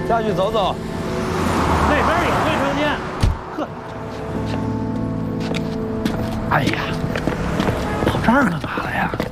下去走走。 那边也没看见。呵，哎呀，跑这儿干嘛了呀？